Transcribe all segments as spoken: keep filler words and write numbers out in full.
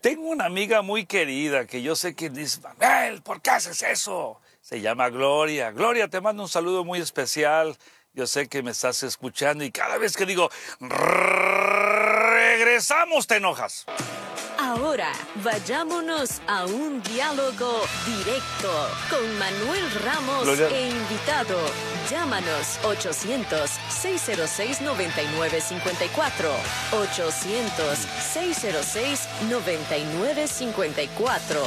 Tengo una amiga muy querida que yo sé que dice, Manuel, ¿por qué haces eso? Se llama Gloria. Gloria, te mando un saludo muy especial. Yo sé que me estás escuchando y cada vez que digo, regresamos, te enojas. Ahora, vayámonos a un diálogo directo con Manuel Ramos Gloria. E invitado. Llámanos ochocientos, seis cero seis, nueve nueve cinco cuatro. ochocientos, seis cero seis, nueve nueve cinco cuatro.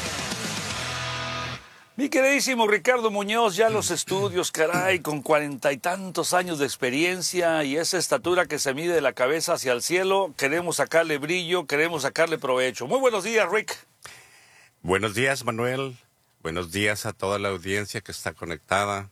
Mi queridísimo Ricardo Muñoz, ya los estudios, caray, con cuarenta y tantos años de experiencia y esa estatura que se mide de la cabeza hacia el cielo, queremos sacarle brillo, queremos sacarle provecho. Muy buenos días, Rick. Buenos días, Manuel. Buenos días a toda la audiencia que está conectada.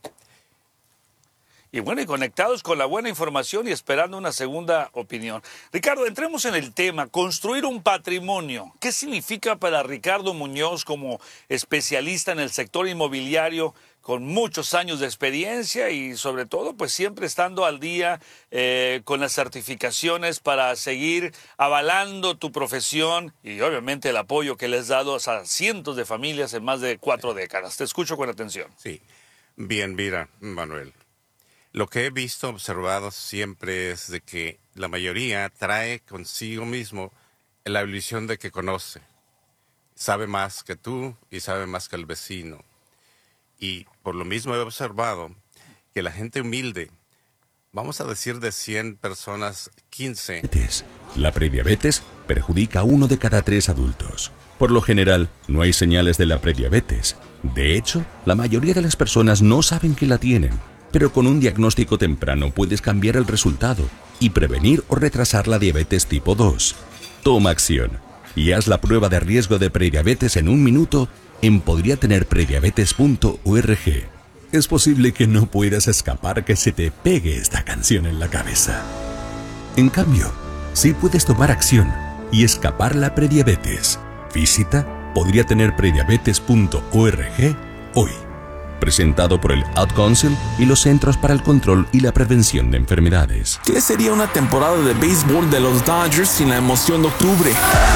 Y bueno, y conectados con la buena información y esperando una segunda opinión. Ricardo, entremos en el tema, construir un patrimonio. ¿Qué significa para Ricardo Muñoz como especialista en el sector inmobiliario, con muchos años de experiencia y sobre todo, pues siempre estando al día eh, con las certificaciones para seguir avalando tu profesión y obviamente el apoyo que les has dado a cientos de familias en más de cuatro décadas? Te escucho con atención. Sí, bien, mira, Manuel. Lo que he visto, observado siempre es de que la mayoría trae consigo mismo la ilusión de que conoce. Sabe más que tú y sabe más que el vecino. Y por lo mismo he observado que la gente humilde, vamos a decir de cien personas, quince. La prediabetes perjudica a uno de cada tres adultos. Por lo general, no hay señales de la prediabetes. De hecho, la mayoría de las personas no saben que la tienen. Pero con un diagnóstico temprano puedes cambiar el resultado y prevenir o retrasar la diabetes tipo dos. Toma acción y haz la prueba de riesgo de prediabetes en un minuto en podría tener prediabetes punto org. Es posible que no puedas escapar que se te pegue esta canción en la cabeza. En cambio, sí puedes tomar acción y escapar la prediabetes. Visita podría tener prediabetes punto org hoy. Presentado por el Ad Council y los Centros para el Control y la Prevención de Enfermedades. ¿Qué sería una temporada de béisbol de los Dodgers sin la emoción de octubre?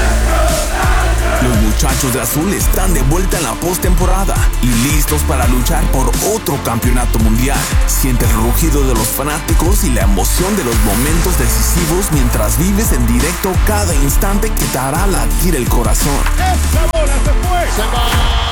Los muchachos de azul están de vuelta en la postemporada y listos para luchar por otro campeonato mundial. Siente el rugido de los fanáticos y la emoción de los momentos decisivos mientras vives en directo cada instante que te hará latir el corazón. ¡Esa bola se fue! ¡Se va!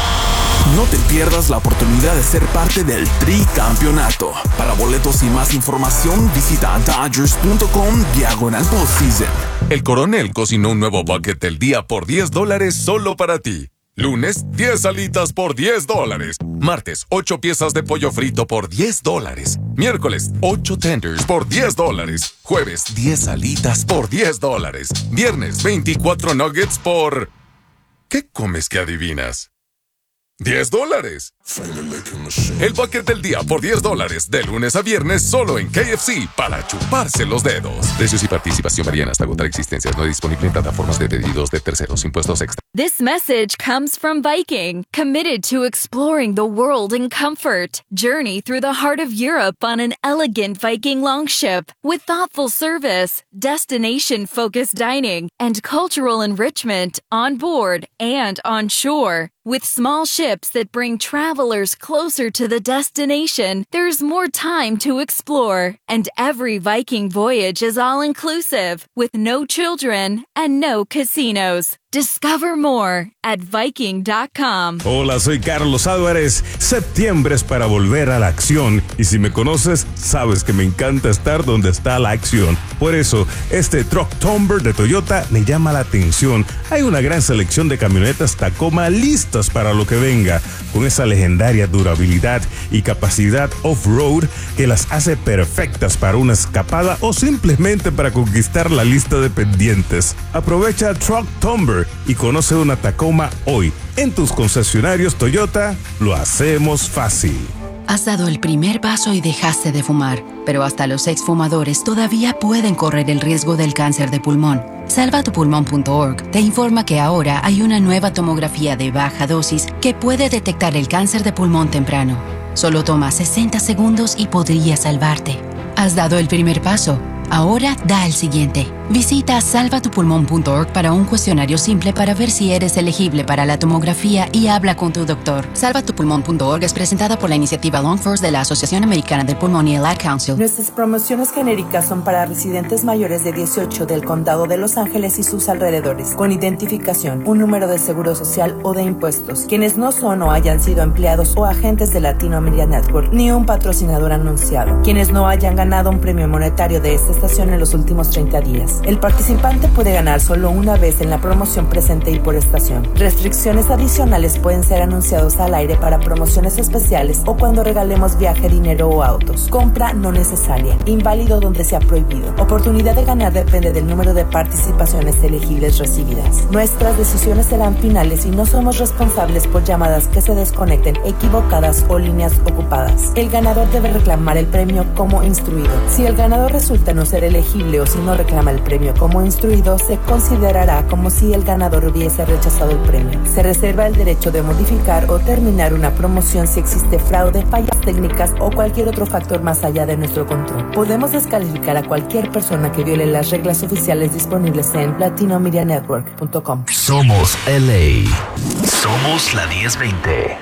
No te pierdas la oportunidad de ser parte del tricampeonato. Para boletos y más información, visita Dodgers punto com diagonal postseason. El Coronel cocinó un nuevo bucket del día por diez dólares solo para ti. Lunes, diez alitas por diez dólares. Martes, ocho piezas de pollo frito por diez dólares. Miércoles, ocho tenders por diez dólares. Jueves, diez alitas por diez dólares. Viernes, veinticuatro nuggets por... ¿Qué comes que adivinas? ¡diez dólares! El bucket del día por diez dólares, de lunes a viernes, solo en K F C, para chuparse los dedos. Precios y participación varían hasta agotar existencias. No disponible en plataformas de pedidos de terceros, impuestos extra. This message comes from Viking, committed to exploring the world in comfort. Journey through the heart of Europe on an elegant Viking longship with thoughtful service, destination-focused dining, and cultural enrichment on board and on shore. With small ships that bring travelers closer to the destination, there's more time to explore. And every Viking voyage is all-inclusive, with no children and no casinos. Discover more at Viking dot com. Hola, soy Carlos Álvarez. Septiembre es para volver a la acción. Y si me conoces, sabes que me encanta estar donde está la acción. Por eso, este Trucktober de Toyota me llama la atención. Hay una gran selección de camionetas Tacoma listas para lo que venga, con esa legendaria durabilidad y capacidad off-road que las hace perfectas para una escapada o simplemente para conquistar la lista de pendientes. Aprovecha Trucktober y conoce una Tacoma hoy. En tus concesionarios Toyota, lo hacemos fácil. Has dado el primer paso y dejaste de fumar, pero hasta los exfumadores todavía pueden correr el riesgo del cáncer de pulmón. salva tu pulmón punto org te informa que ahora hay una nueva tomografía de baja dosis que puede detectar el cáncer de pulmón temprano. Solo toma sesenta segundos y podría salvarte. Has dado el primer paso. Ahora da el siguiente. Visita salva tu pulmón punto org para un cuestionario simple para ver si eres elegible para la tomografía y habla con tu doctor. salva tu pulmón punto org es presentada por la iniciativa Lung First de la Asociación Americana del Pulmón y el Ad Council. Nuestras promociones genéricas son para residentes mayores de dieciocho del condado de Los Ángeles y sus alrededores, con identificación, un número de seguro social o de impuestos, quienes no son o hayan sido empleados o agentes de Latino Media Network, ni un patrocinador anunciado, quienes no hayan ganado un premio monetario de esta estación en los últimos treinta días. El participante puede ganar solo una vez en la promoción presente y por estación. Restricciones adicionales pueden ser anunciados al aire para promociones especiales o cuando regalemos viaje, dinero o autos. Compra no necesaria. Inválido donde sea prohibido. Oportunidad de ganar depende del número de participaciones elegibles recibidas. Nuestras decisiones serán finales y no somos responsables por llamadas que se desconecten, equivocadas o líneas ocupadas. El ganador debe reclamar el premio como instruido. Si el ganador resulta no ser elegible o si no reclama el premio como instruido, se considerará como si el ganador hubiese rechazado el premio. Se reserva el derecho de modificar o terminar una promoción si existe fraude, fallas técnicas o cualquier otro factor más allá de nuestro control. Podemos descalificar a cualquier persona que viole las reglas oficiales disponibles en latino media network punto com. Somos L A. Somos la diez veinte.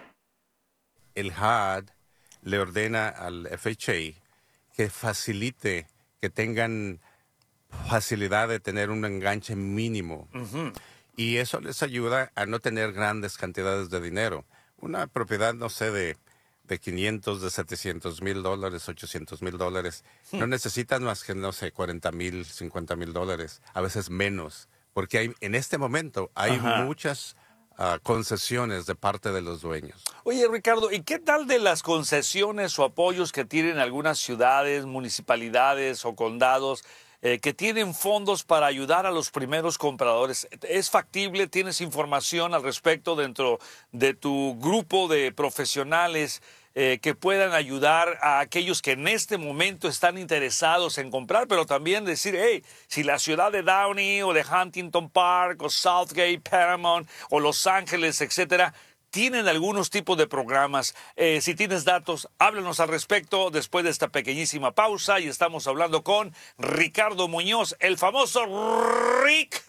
El H U D le ordena al F H A que facilite, que tengan facilidad de tener un enganche mínimo. Uh-huh. Y eso les ayuda a no tener grandes cantidades de dinero. Una propiedad, no sé, de, de quinientos, de setecientos mil dólares, ochocientos mil dólares, hmm. no necesitan más que, no sé, cuarenta mil, cincuenta mil dólares, a veces menos. Porque hay, en este momento hay Ajá. muchas uh, concesiones de parte de los dueños. Oye, Ricardo, ¿y qué tal de las concesiones o apoyos que tienen algunas ciudades, municipalidades o condados Eh, que tienen fondos para ayudar a los primeros compradores? ¿Es factible? ¿Tienes información al respecto dentro de tu grupo de profesionales eh, que puedan ayudar a aquellos que en este momento están interesados en comprar, pero también decir, hey, si la ciudad de Downey o de Huntington Park o Southgate, Paramount o Los Ángeles, etcétera, tienen algunos tipos de programas? Eh, si tienes datos, háblanos al respecto después de esta pequeñísima pausa y estamos hablando con Ricardo Muñoz, el famoso Rick.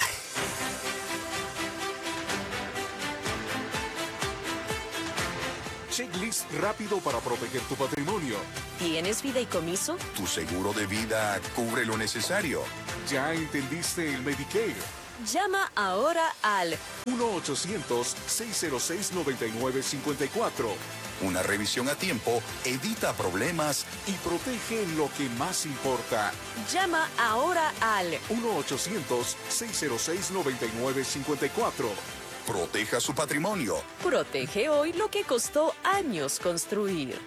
Checklist rápido para proteger tu patrimonio. ¿Tienes fideicomiso? Tu seguro de vida cubre lo necesario. ¿Ya entendiste el Medicare? Llama ahora al uno ochocientos, seis cero seis, nueve nueve cinco cuatro. Una revisión a tiempo evita problemas y protege lo que más importa. Llama ahora al uno ochocientos, seis cero seis, nueve nueve cinco cuatro. Proteja su patrimonio. Protege hoy lo que costó años construir.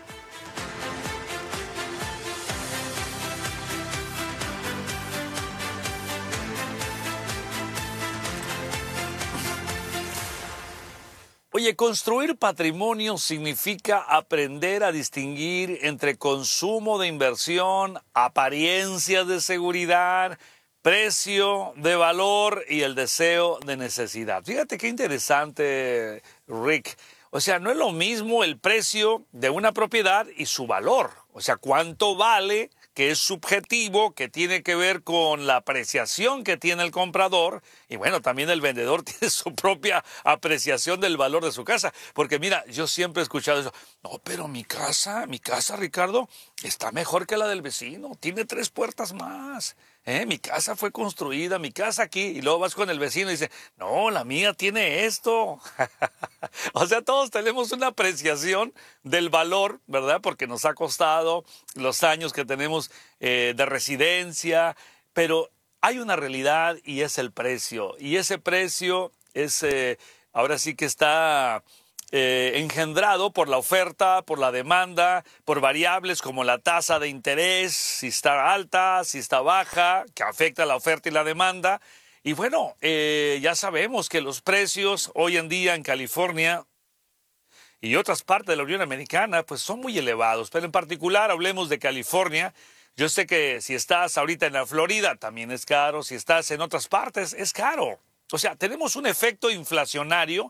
Oye, construir patrimonio significa aprender a distinguir entre consumo de inversión, apariencias de seguridad, precio de valor y el deseo de necesidad. Fíjate qué interesante, Rick. O sea, no es lo mismo el precio de una propiedad y su valor. O sea, cuánto vale, que es subjetivo, que tiene que ver con la apreciación que tiene el comprador. Y bueno, también el vendedor tiene su propia apreciación del valor de su casa. Porque mira, yo siempre he escuchado eso. No, pero mi casa, mi casa, Ricardo, está mejor que la del vecino. Tiene tres puertas más. ¿Eh? Mi casa fue construida, mi casa aquí. Y luego vas con el vecino y dice, no, la mía tiene esto. O sea, todos tenemos una apreciación del valor, ¿verdad? Porque nos ha costado los años que tenemos eh, de residencia. Pero hay una realidad y es el precio. Y ese precio es, eh, ahora sí que está eh, engendrado por la oferta, por la demanda, por variables como la tasa de interés, si está alta, si está baja, que afecta la oferta y la demanda. Y bueno, eh, ya sabemos que los precios hoy en día en California y otras partes de la Unión Americana pues son muy elevados, pero en particular hablemos de California. Yo sé que si estás ahorita en la Florida también es caro, si estás en otras partes es caro. O sea, tenemos un efecto inflacionario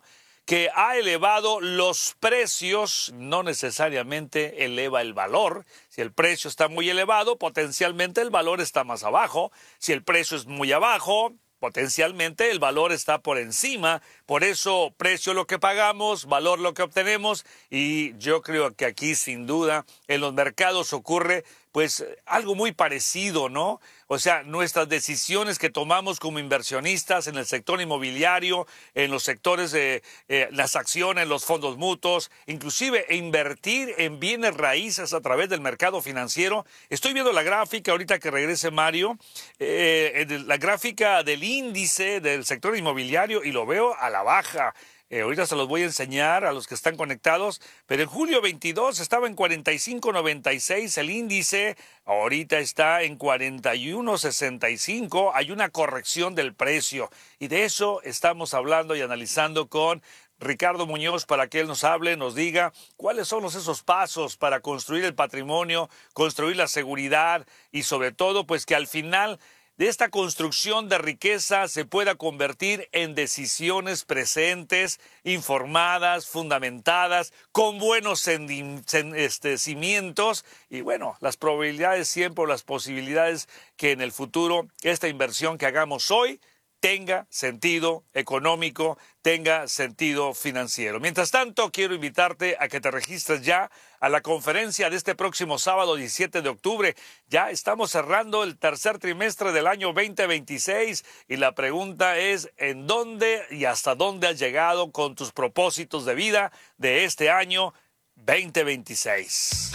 que ha elevado los precios, no necesariamente eleva el valor. Si el precio está muy elevado, potencialmente el valor está más abajo. Si el precio es muy abajo, potencialmente el valor está por encima. Por eso, precio lo que pagamos, valor lo que obtenemos. Y yo creo que aquí, sin duda, en los mercados ocurre pues algo muy parecido, ¿no? O sea, nuestras decisiones que tomamos como inversionistas en el sector inmobiliario, en los sectores de eh, las acciones, los fondos mutuos, inclusive invertir en bienes raíces a través del mercado financiero. Estoy viendo la gráfica, ahorita que regrese Mario, eh, la gráfica del índice del sector inmobiliario y lo veo a la baja. Eh, ahorita se los voy a enseñar a los que están conectados, pero en julio veintidós estaba en cuarenta y cinco noventa y seis el índice, ahorita está en cuarenta y uno sesenta y cinco, hay una corrección del precio y de eso estamos hablando y analizando con Ricardo Muñoz para que él nos hable, nos diga cuáles son los, esos pasos para construir el patrimonio, construir la seguridad y sobre todo pues que al final de esta construcción de riqueza se pueda convertir en decisiones presentes, informadas, fundamentadas, con buenos este, cimientos y bueno, las probabilidades siempre, las posibilidades que en el futuro esta inversión que hagamos hoy tenga sentido económico, tenga sentido financiero. Mientras tanto, quiero invitarte a que te registres ya a la conferencia de este próximo sábado diecisiete de octubre. Ya estamos cerrando el tercer trimestre del año veinte veintiséis y la pregunta es ¿en dónde y hasta dónde has llegado con tus propósitos de vida de este año veinte veintiséis?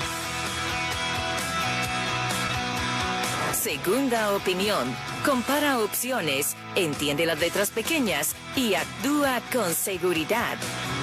Segunda opinión. Compara opciones, entiende las letras pequeñas y actúa con seguridad.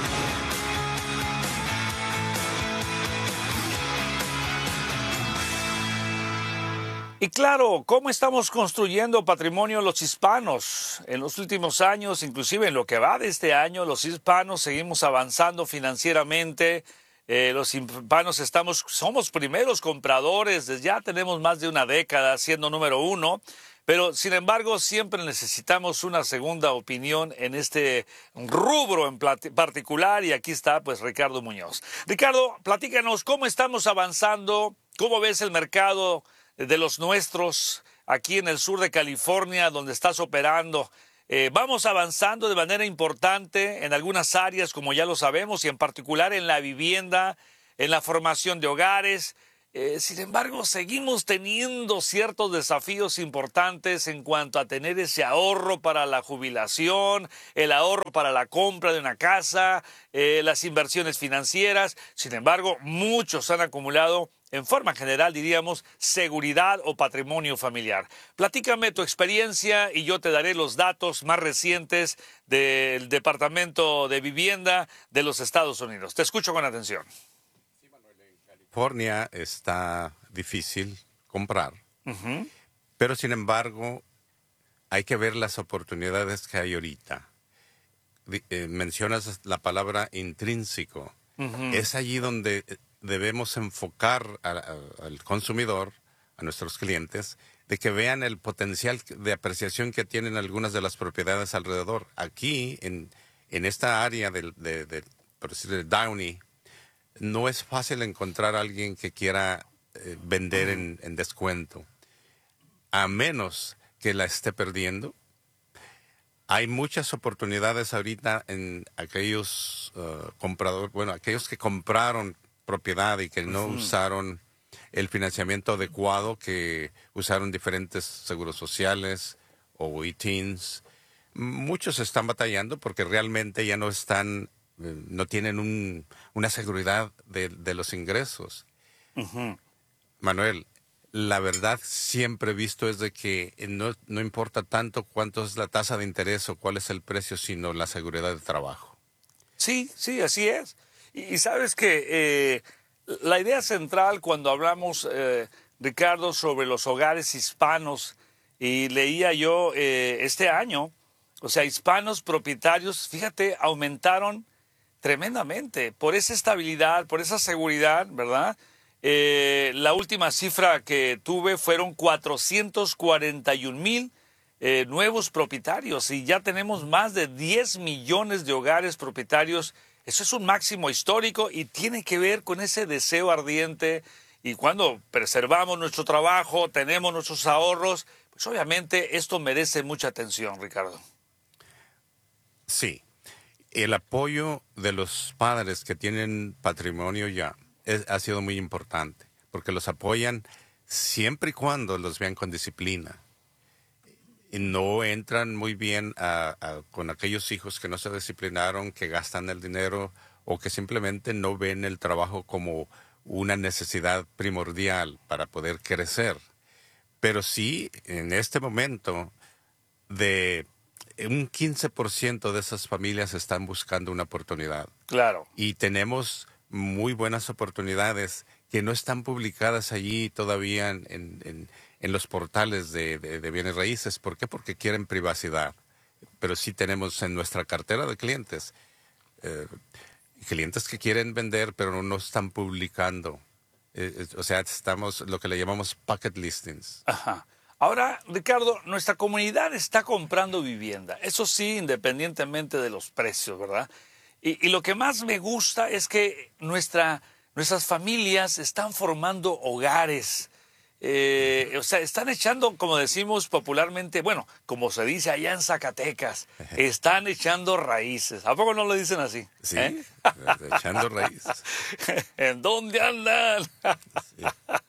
Y claro, ¿cómo estamos construyendo patrimonio los hispanos? En los últimos años, inclusive en lo que va de este año, los hispanos seguimos avanzando financieramente. Eh, los hispanos estamos, somos primeros compradores, desde ya tenemos más de una década siendo número uno, pero sin embargo siempre necesitamos una segunda opinión en este rubro en particular y aquí está pues Ricardo Muñoz. Ricardo, platícanos cómo estamos avanzando, cómo ves el mercado de los nuestros aquí en el sur de California donde estás operando. Eh, vamos avanzando de manera importante en algunas áreas, como ya lo sabemos, y en particular en la vivienda, en la formación de hogares. Eh, sin embargo, seguimos teniendo ciertos desafíos importantes en cuanto a tener ese ahorro para la jubilación, el ahorro para la compra de una casa, eh, las inversiones financieras. Sin embargo, muchos han acumulado, en forma general, diríamos, seguridad o patrimonio familiar. Platícame tu experiencia y yo te daré los datos más recientes del Departamento de Vivienda de los Estados Unidos. Te escucho con atención. Sí, Manuel, en California está difícil comprar, uh-huh. pero sin embargo hay que ver las oportunidades que hay ahorita. Eh, mencionas la palabra intrínseco. Uh-huh. Es allí donde debemos enfocar a, a, al consumidor, a nuestros clientes, de que vean el potencial de apreciación que tienen algunas de las propiedades alrededor. Aquí, en, en esta área del, de, de, por decir, de Downey, no es fácil encontrar a alguien que quiera eh, vender en, en descuento, a menos que la esté perdiendo. Hay muchas oportunidades ahorita en aquellos uh, compradores, bueno, aquellos que compraron propiedad y que no uh-huh. usaron el financiamiento adecuado, que usaron diferentes seguros sociales o I T I Ns. Muchos están batallando porque realmente ya no están, eh, no tienen un, una seguridad de, de los ingresos. Uh-huh. Manuel, la verdad siempre he visto es de que no, no importa tanto cuánto es la tasa de interés o cuál es el precio, sino la seguridad de trabajo. Sí, sí, así es. Y sabes que eh, la idea central cuando hablamos, eh, Ricardo, sobre los hogares hispanos, y leía yo eh, este año, o sea, hispanos propietarios, fíjate, aumentaron tremendamente por esa estabilidad, por esa seguridad, ¿verdad? Eh, la última cifra que tuve fueron cuatrocientos cuarenta y un mil eh, nuevos propietarios y ya tenemos más de diez millones de hogares propietarios. Eso es un máximo histórico y tiene que ver con ese deseo ardiente. Y cuando preservamos nuestro trabajo, tenemos nuestros ahorros, pues obviamente esto merece mucha atención, Ricardo. Sí. El apoyo de los padres que tienen patrimonio ya es, ha sido muy importante, porque los apoyan siempre y cuando los vean con disciplina. Y no entran muy bien a, a, con aquellos hijos que no se disciplinaron, que gastan el dinero o que simplemente no ven el trabajo como una necesidad primordial para poder crecer. Pero sí, en este momento, de un quince por ciento de esas familias están buscando una oportunidad. Claro. Y tenemos muy buenas oportunidades que no están publicadas allí todavía en, en, en los portales de, de, de bienes raíces. ¿Por qué? Porque quieren privacidad. Pero sí tenemos en nuestra cartera de clientes eh, clientes que quieren vender, pero no, no están publicando. Eh, o sea, estamos lo que le llamamos pocket listings. Ajá. Ahora, Ricardo, nuestra comunidad está comprando vivienda. Eso sí, independientemente de los precios, ¿verdad? Y, y lo que más me gusta es que nuestra, nuestras familias están formando hogares. Eh, o sea, están echando, como decimos popularmente, bueno, como se dice allá en Zacatecas, están echando raíces. ¿A poco no lo dicen así? Sí, ¿Eh? echando raíces. ¿En dónde andan? Sí.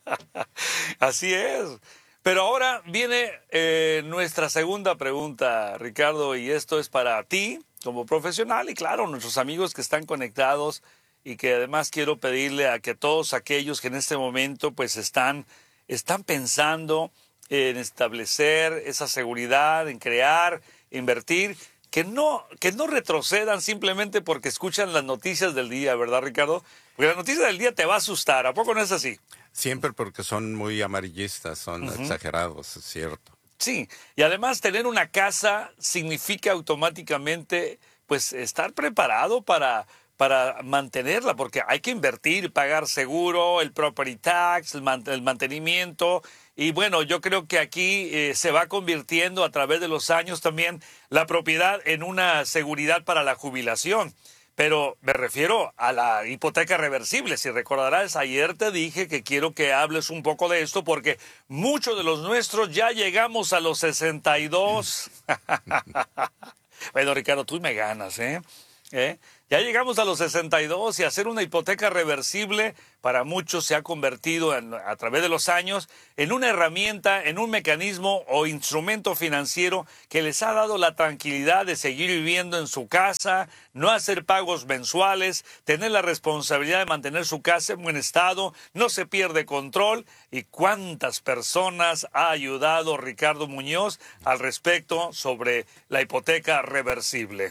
Así es. Pero ahora viene eh, nuestra segunda pregunta, Ricardo, y esto es para ti como profesional y claro, nuestros amigos que están conectados y que además quiero pedirle a que todos aquellos que en este momento pues están... están pensando en establecer esa seguridad, en crear, invertir, que no, que no retrocedan simplemente porque escuchan las noticias del día, ¿verdad, Ricardo? Porque la noticia del día te va a asustar, ¿a poco no es así? Siempre porque son muy amarillistas, son uh-huh. exagerados, es cierto. Sí, y además tener una casa significa automáticamente pues estar preparado para... para mantenerla, porque hay que invertir, pagar seguro, el property tax, el, man el mantenimiento. Y bueno, yo creo que aquí eh, se va convirtiendo a través de los años también la propiedad en una seguridad para la jubilación. Pero me refiero a la hipoteca reversible. Si recordarás, ayer te dije que quiero que hables un poco de esto porque muchos de los nuestros ya llegamos a los sesenta y dos. Bueno, Ricardo, tú me ganas, ¿eh? ¿Eh? Ya llegamos a los sesenta y dos y hacer una hipoteca reversible para muchos se ha convertido en, a través de los años en una herramienta, en un mecanismo o instrumento financiero que les ha dado la tranquilidad de seguir viviendo en su casa, no hacer pagos mensuales, tener la responsabilidad de mantener su casa en buen estado, no se pierde control. ¿Y cuántas personas ha ayudado Ricardo Muñoz al respecto sobre la hipoteca reversible?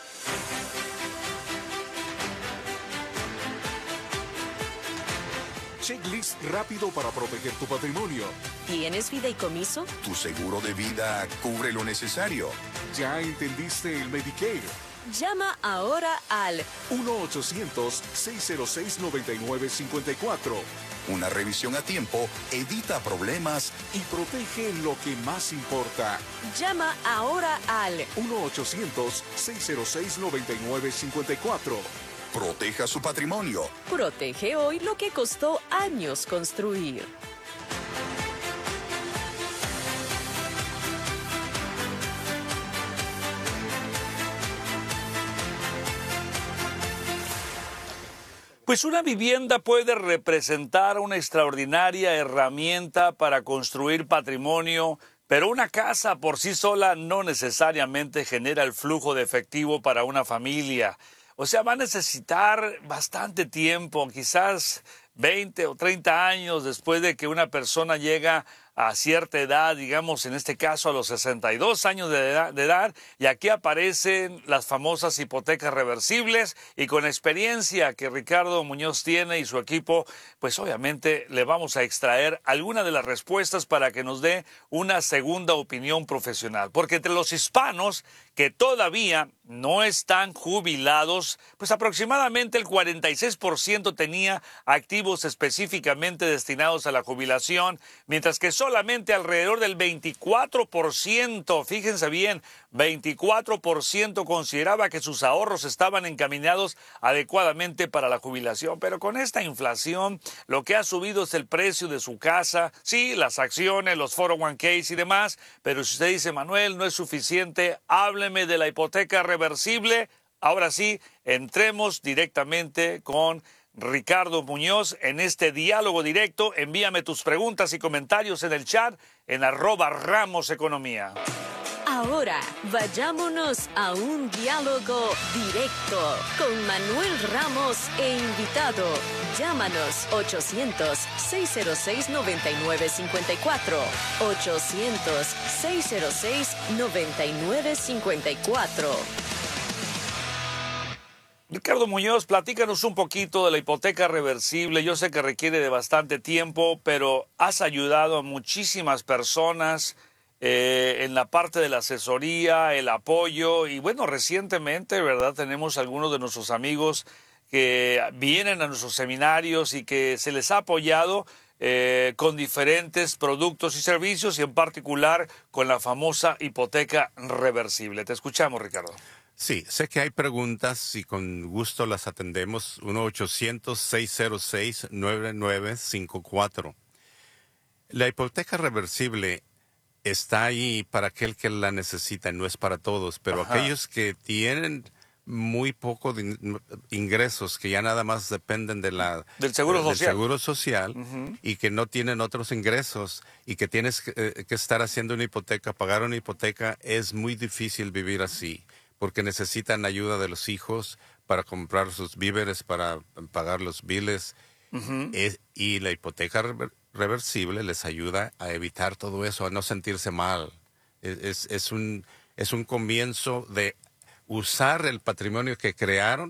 Checklist rápido para proteger tu patrimonio. ¿Tienes fideicomiso? Tu seguro de vida cubre lo necesario. ¿Ya entendiste el Medicare? Llama ahora al uno ochocientos, seis cero seis, nueve nueve cinco cuatro. Una revisión a tiempo evita problemas y protege lo que más importa. Llama ahora al uno ochocientos, seis cero seis, nueve nueve cinco cuatro. Proteja su patrimonio. Protege hoy lo que costó años construir. Pues una vivienda puede representar una extraordinaria herramienta para construir patrimonio, pero una casa por sí sola no necesariamente genera el flujo de efectivo para una familia. O sea, va a necesitar bastante tiempo, quizás veinte o treinta años después de que una persona llega a cierta edad, digamos en este caso a los sesenta y dos años de edad, de edad, y aquí aparecen las famosas hipotecas reversibles y con experiencia que Ricardo Muñoz tiene y su equipo, pues obviamente le vamos a extraer alguna de las respuestas para que nos dé una segunda opinión profesional. Porque entre los hispanos que todavía no están jubilados, pues aproximadamente el cuarenta y seis por ciento tenía activos específicamente destinados a la jubilación, mientras que solo solamente alrededor del veinticuatro por ciento, fíjense bien, veinticuatro por ciento consideraba que sus ahorros estaban encaminados adecuadamente para la jubilación. Pero con esta inflación, lo que ha subido es el precio de su casa, sí, las acciones, los cuatro oh uno Ks y demás, pero si usted dice, Manuel, no es suficiente, hábleme de la hipoteca reversible. Ahora sí, entremos directamente con Ricardo Muñoz en este diálogo directo. Envíame tus preguntas y comentarios en el chat en arroba Ramos Economía. Ahora vayámonos a un diálogo directo con Manuel Ramos e invitado. Llámanos ochocientos, seiscientos seis, noventa y nueve cincuenta y cuatro. ochocientos, seiscientos seis, noventa y nueve cincuenta y cuatro. Ricardo Muñoz, platícanos un poquito de la hipoteca reversible. Yo sé que requiere de bastante tiempo, pero has ayudado a muchísimas personas eh, en la parte de la asesoría, el apoyo. Y bueno, recientemente, ¿verdad? Tenemos algunos de nuestros amigos que vienen a nuestros seminarios y que se les ha apoyado eh, con diferentes productos y servicios y en particular con la famosa hipoteca reversible. Te escuchamos, Ricardo. Sí, sé que hay preguntas y con gusto las atendemos. uno ochocientos, seiscientos seis, nueve nueve cinco cuatro. La hipoteca reversible está ahí para aquel que la necesita, no es para todos, pero Ajá. aquellos que tienen muy poco de ingresos, que ya nada más dependen de la, del seguro del social, seguro social uh-huh. y que no tienen otros ingresos y que tienes que, eh, que estar haciendo una hipoteca, pagar una hipoteca, es muy difícil vivir así, porque necesitan ayuda de los hijos para comprar sus víveres, para pagar los biles. Uh-huh. Es, y la hipoteca rever, reversible les ayuda a evitar todo eso, a no sentirse mal. Es, es, es, un, es un comienzo de usar el patrimonio que crearon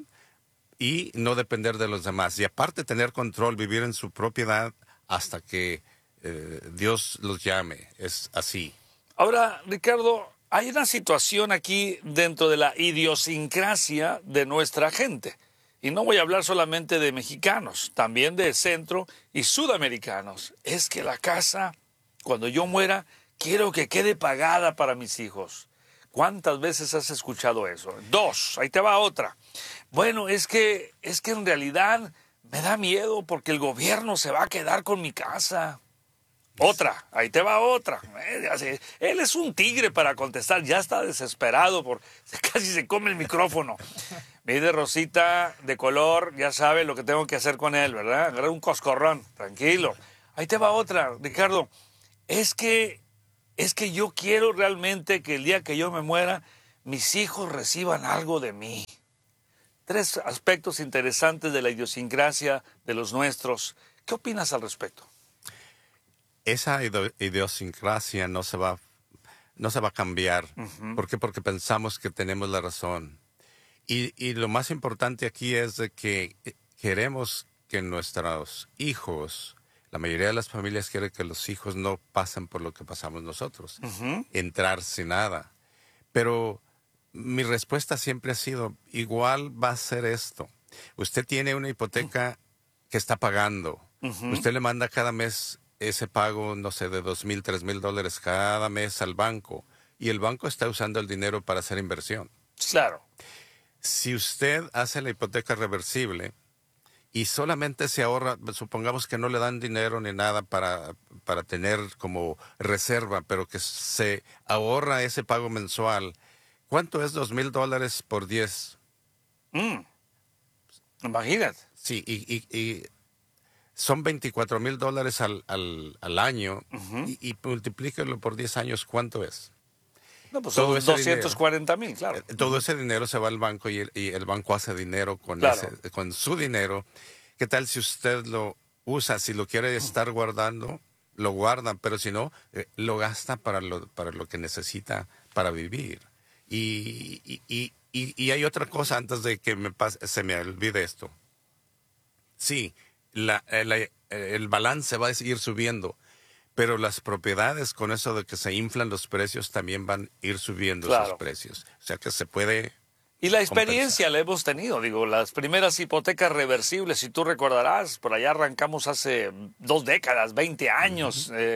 y no depender de los demás. Y aparte tener control, vivir en su propiedad hasta que eh, Dios los llame. Es así. Ahora, Ricardo, hay una situación aquí dentro de la idiosincrasia de nuestra gente. Y no voy a hablar solamente de mexicanos, también de centro y sudamericanos. Es que la casa, cuando yo muera, quiero que quede pagada para mis hijos. ¿Cuántas veces has escuchado eso? Dos, ahí te va otra. Bueno, es que, es que en realidad me da miedo porque el gobierno se va a quedar con mi casa. Otra, ahí te va otra. Él es un tigre para contestar, ya está desesperado, por casi se come el micrófono. Mire, Rosita, de color, ya sabe lo que tengo que hacer con él, ¿verdad? Agarrar un coscorrón, tranquilo. Ahí te va otra, Ricardo. Es que, es que yo quiero realmente que el día que yo me muera, mis hijos reciban algo de mí. Tres aspectos interesantes de la idiosincrasia de los nuestros. ¿Qué opinas al respecto? Esa idiosincrasia no se va, no se va a cambiar. Uh-huh. ¿Por qué? Porque pensamos que tenemos la razón. Y, y lo más importante aquí es de que queremos que nuestros hijos, la mayoría de las familias quieren que los hijos no pasen por lo que pasamos nosotros, uh-huh. entrar sin nada. Pero mi respuesta siempre ha sido, igual va a ser esto. Usted tiene una hipoteca uh-huh. que está pagando. Uh-huh. Usted le manda cada mes ese pago, no sé, de dos mil, tres mil dólares cada mes al banco. Y el banco está usando el dinero para hacer inversión. Claro. Si usted hace la hipoteca reversible y solamente se ahorra, supongamos que no le dan dinero ni nada para, para tener como reserva, pero que se ahorra ese pago mensual, ¿cuánto es dos mil dólares por diez? Mm. Imagínate. Sí, y, y, y son veinticuatro mil dólares al, al, al año, uh-huh. y, y multiplíquelo por diez años, ¿cuánto es? No, pues todo son doscientos cuarenta mil, claro. Todo uh-huh. ese dinero se va al banco y el, y el banco hace dinero con, claro. ese, con su dinero. ¿Qué tal si usted lo usa? Si lo quiere estar guardando, lo guarda, pero si no, eh, lo gasta para lo, para lo que necesita para vivir. Y, y, y, y, y hay otra cosa antes de que me pase, se me olvide esto. Sí, la, la, el balance va a seguir subiendo. Pero las propiedades, con eso de que se inflan los precios, también van a ir subiendo claro. esos precios. O sea que se puede... Y la experiencia compensar. La hemos tenido. Digo, las primeras hipotecas reversibles, si tú recordarás, por allá arrancamos hace dos décadas, veinte años, uh-huh. eh,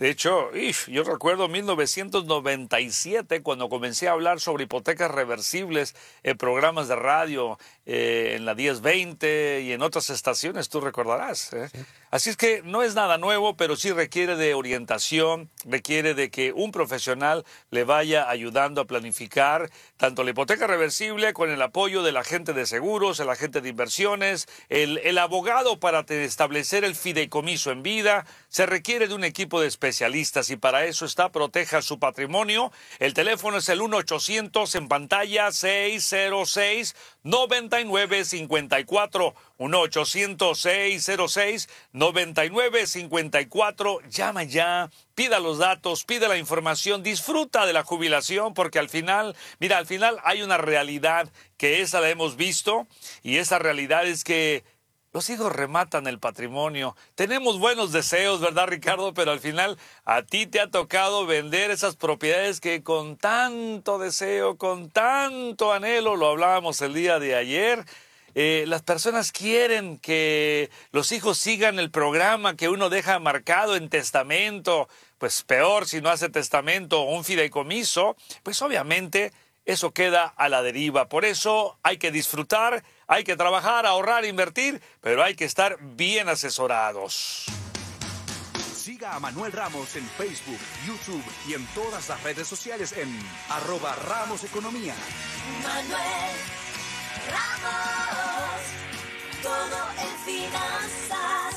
De hecho, ish, yo recuerdo mil novecientos noventa y siete cuando comencé a hablar sobre hipotecas reversibles en programas de radio, eh, en la diez veinte y en otras estaciones, tú recordarás. ¿eh? Sí. Así es que no es nada nuevo, pero sí requiere de orientación, requiere de que un profesional le vaya ayudando a planificar tanto la hipoteca reversible con el apoyo del agente de seguros, el agente de inversiones, el, el abogado para establecer el fideicomiso en vida. Se requiere de un equipo de especialistas y para eso está Proteja su Patrimonio. El teléfono es el uno ochocientos en pantalla seis cero seis, nueve nueve cinco cuatro. uno ochocientos, seis cero seis, nueve nueve cinco cuatro. Llama ya, pida los datos, pida la información, disfruta de la jubilación porque al final, mira, al final hay una realidad que esa la hemos visto y esa realidad es que los hijos rematan el patrimonio. Tenemos buenos deseos, ¿verdad, Ricardo? Pero al final a ti te ha tocado vender esas propiedades que con tanto deseo, con tanto anhelo, lo hablábamos el día de ayer, eh, las personas quieren que los hijos sigan el programa que uno deja marcado en testamento. Pues peor si no hace testamento o un fideicomiso, pues obviamente eso queda a la deriva. Por eso hay que disfrutar, hay que trabajar, ahorrar, invertir, pero hay que estar bien asesorados. Siga a Manuel Ramos en Facebook, YouTube y en todas las redes sociales en arroba Ramos Economía. Manuel Ramos, todo en finanzas.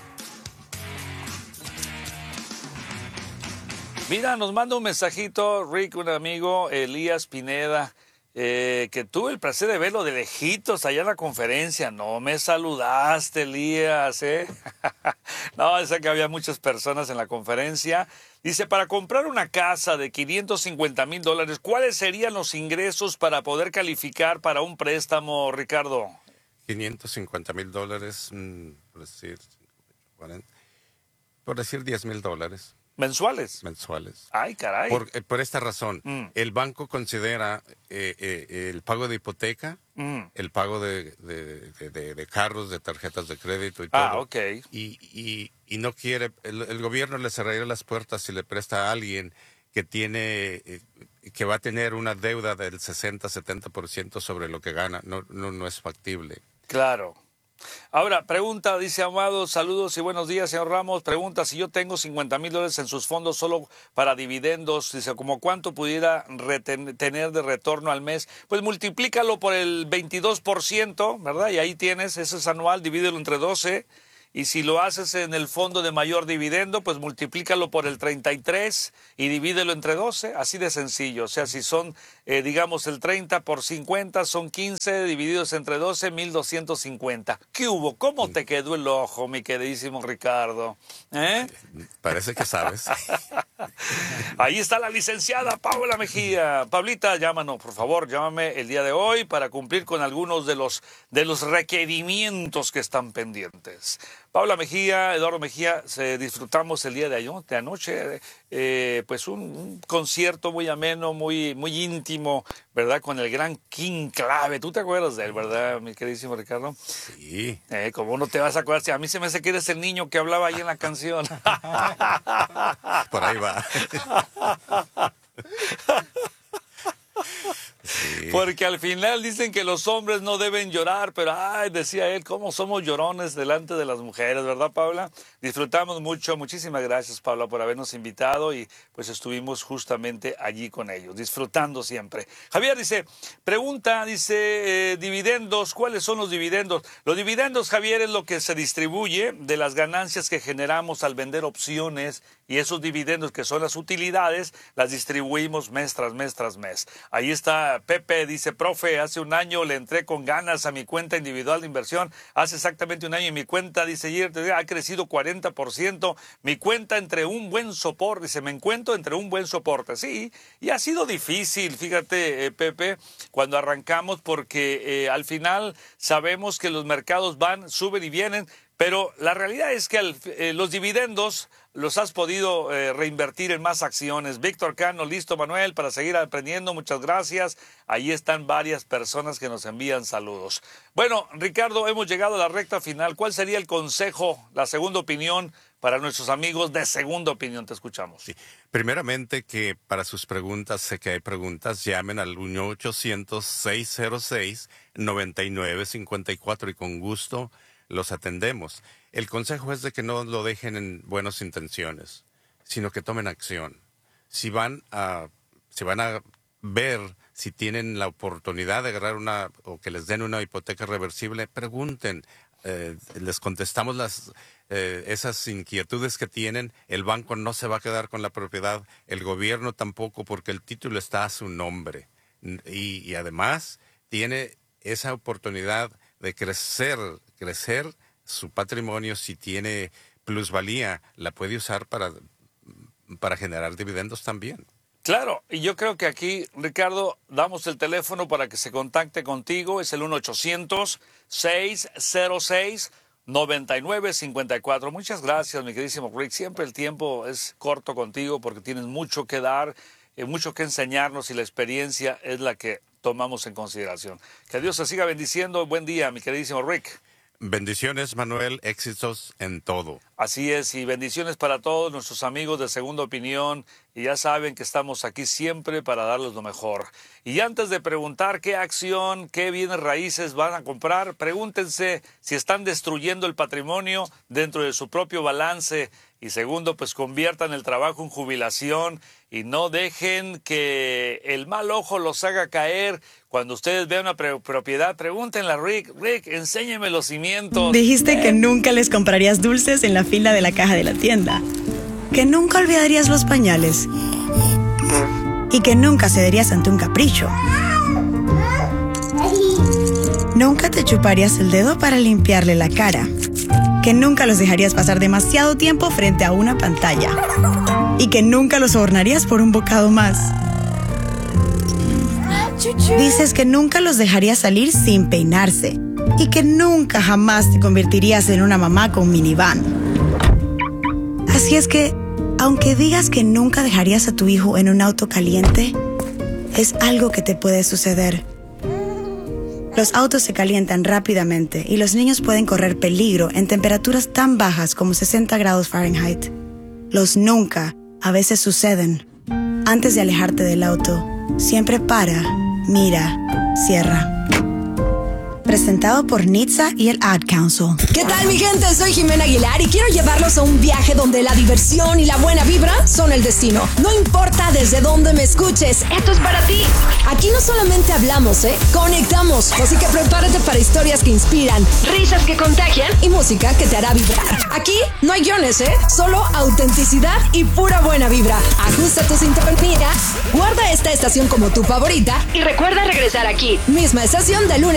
Mira, nos manda un mensajito, Rick, un amigo, Elías Pineda, eh, que tuve el placer de verlo de lejitos allá en la conferencia. No me saludaste, Elías, ¿eh? No, sé que había muchas personas en la conferencia. Dice, para comprar una casa de quinientos cincuenta mil dólares, ¿cuáles serían los ingresos para poder calificar para un préstamo, Ricardo? quinientos cincuenta mil dólares, mmm, por decir, por decir diez mil dólares. ¿Mensuales? Mensuales. Ay, caray. Por, eh, por esta razón, mm. el banco considera eh, eh, el pago de hipoteca, mm. el pago de, de, de, de, de carros, de tarjetas de crédito y todo. Ah, ok. Y, y, y no quiere, el, el gobierno le cerraría las puertas si le presta a alguien que tiene, eh, que va a tener una deuda del sesenta, setenta por ciento sobre lo que gana. No, no, no es factible. Claro. Ahora, pregunta, dice Amado, saludos y buenos días, señor Ramos. Pregunta, si yo tengo cincuenta mil dólares en sus fondos solo para dividendos, dice, ¿como cuánto pudiera reten- tener de retorno al mes? Pues multiplícalo por el veintidós por ciento, ¿verdad? Y ahí tienes, eso es anual, divídelo entre doce. Y si lo haces en el fondo de mayor dividendo, pues multiplícalo por el treinta y tres y divídelo entre doce, así de sencillo. O sea, si son, eh, digamos, el treinta por cincuenta, son quince divididos entre doce, mil doscientos cincuenta. ¿Qué hubo? ¿Cómo te quedó el ojo, mi queridísimo Ricardo? ¿Eh? Parece que sabes. Ahí está la licenciada Paula Mejía. Pablita, llámanos, por favor, llámame el día de hoy para cumplir con algunos de los, de los requerimientos que están pendientes. Paula Mejía, Eduardo Mejía, se disfrutamos el día de, ayo, de anoche, eh, pues un, un concierto muy ameno, muy, muy íntimo, ¿verdad? Con el gran King Clave. ¿Tú te acuerdas de él, verdad, mi queridísimo Ricardo? Sí. Eh, ¿Cómo no te vas a acordar? Si a mí se me hace que eres el niño que hablaba ahí en la canción. Por ahí va. Sí. Porque al final dicen que los hombres no deben llorar, pero ay, decía él, cómo somos llorones delante de las mujeres, ¿verdad, Paula? Disfrutamos mucho, muchísimas gracias, Paula, por habernos invitado y pues estuvimos justamente allí con ellos, disfrutando siempre. Javier dice, pregunta, dice, eh, dividendos, ¿cuáles son los dividendos? Los dividendos, Javier, es lo que se distribuye de las ganancias que generamos al vender opciones y esos dividendos que son las utilidades, las distribuimos mes tras mes tras mes. Ahí está Pepe, dice, profe, hace un año le entré con ganas a mi cuenta individual de inversión, hace exactamente un año y mi cuenta, dice, ayer ha crecido cuarenta por ciento, mi cuenta entre un buen soporte, dice, me encuentro entre un buen soporte, sí, y ha sido difícil, fíjate, eh, Pepe, cuando arrancamos, porque eh, al final sabemos que los mercados van, suben y vienen, pero la realidad es que al, eh, los dividendos los has podido eh, reinvertir en más acciones. Víctor Cano, listo, Manuel, para seguir aprendiendo. Muchas gracias. Ahí están varias personas que nos envían saludos. Bueno, Ricardo, hemos llegado a la recta final. ¿Cuál sería el consejo, la segunda opinión para nuestros amigos de Segunda Opinión? Te escuchamos. Sí. Primeramente, que para sus preguntas, sé que hay preguntas, llamen al uno ochocientos, seis cero seis, nueve nueve cinco cuatro y con gusto los atendemos. El consejo es de que no lo dejen en buenas intenciones, sino que tomen acción. Si van a, si van a ver si tienen la oportunidad de agarrar una, o que les den una hipoteca reversible, pregunten. Eh, les contestamos las eh, esas inquietudes que tienen. El banco no se va a quedar con la propiedad, el gobierno tampoco, porque el título está a su nombre. Y, y además tiene esa oportunidad de crecer, crecer su patrimonio. Si tiene plusvalía, la puede usar para, para generar dividendos también. Claro, y yo creo que aquí, Ricardo, damos el teléfono para que se contacte contigo. Es el uno ochocientos, seis cero seis, nueve nueve cinco cuatro. Muchas gracias, mi queridísimo Rick. Siempre el tiempo es corto contigo porque tienes mucho que dar, eh, mucho que enseñarnos y la experiencia es la que tomamos en consideración. Que Dios te siga bendiciendo. Buen día, mi queridísimo Rick. Bendiciones, Manuel, éxitos en todo. Así es, y bendiciones para todos nuestros amigos de Segunda Opinión, y ya saben que estamos aquí siempre para darles lo mejor. Y antes de preguntar qué acción, qué bienes raíces van a comprar, pregúntense si están destruyendo el patrimonio dentro de su propio balance. Y segundo, pues conviertan el trabajo en jubilación y no dejen que el mal ojo los haga caer. Cuando ustedes vean una pre- propiedad, pregúntenle a Rick, Rick, enséñeme los cimientos. Dijiste que nunca les comprarías dulces en la fila de la caja de la tienda, que nunca olvidarías los pañales y que nunca cederías ante un capricho. Nunca te chuparías el dedo para limpiarle la cara, que nunca los dejarías pasar demasiado tiempo frente a una pantalla y que nunca los sobornarías por un bocado más. Dices que nunca los dejarías salir sin peinarse y que nunca jamás te convertirías en una mamá con minivan. Así es que, aunque digas que nunca dejarías a tu hijo en un auto caliente, es algo que te puede suceder. Los autos se calientan rápidamente y los niños pueden correr peligro en temperaturas tan bajas como sesenta grados Fahrenheit. Los nunca a veces suceden. Antes de alejarte del auto, siempre para, mira, cierra. Presentado por Nitsa y el Ad Council. ¿Qué tal, mi gente? Soy Jimena Aguilar y quiero llevarlos a un viaje donde la diversión y la buena vibra son el destino. No importa desde dónde me escuches, esto es para ti. Aquí no solamente hablamos, ¿eh? Conectamos. Así que prepárate para historias que inspiran, risas que contagian y música que te hará vibrar. Aquí no hay guiones, ¿eh? Solo autenticidad y pura buena vibra. Ajusta tu sintonía, guarda esta estación como tu favorita y recuerda regresar aquí. Misma estación de lunes